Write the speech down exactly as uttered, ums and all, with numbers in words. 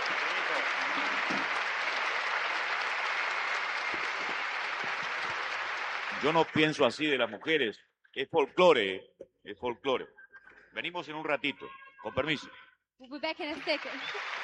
Yo no pienso así de las mujeres. Es folclore, ¿eh? Es folclore. Venimos en un ratito. Con permiso. We'll be back in a second.